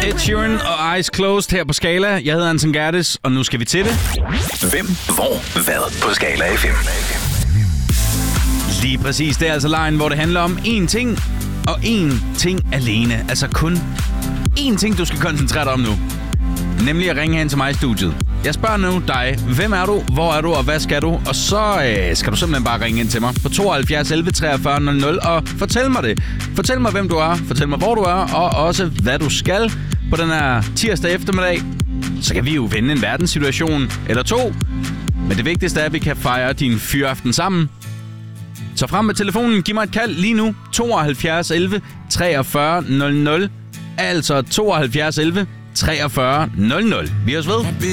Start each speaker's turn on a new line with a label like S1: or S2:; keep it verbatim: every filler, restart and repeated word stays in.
S1: Ed Sheeran og Eyes Closed her på Skala. Jeg hedder Anton Gerdes, og nu skal vi til det.
S2: Hvem, hvor, hvad på Skala F M.
S1: Lige præcis, det er altså lejen, hvor det handler om én ting, og én ting alene. Altså kun én ting, du skal koncentrere dig om nu. Nemlig at ringe hen til mig i studiet. Jeg spørger nu dig, hvem er du, hvor er du, og hvad skal du? Og så øh, skal du simpelthen bare ringe ind til mig på tooghalvfjerds elleve treogfyrre nul nul og fortæl mig det. Fortæl mig, hvem du er, fortæl mig, hvor du er, og også, hvad du skal på den her tirsdag eftermiddag. Så kan vi jo vinde en verdenssituation eller to. Men det vigtigste er, at vi kan fejre din fyraften sammen. Så frem med telefonen, giv mig et kald lige nu. tooghalvfjerds elleve treogfyrre nul nul. Altså tooghalvfjerds elleve treogfyrre nul nul. Vi høres ved.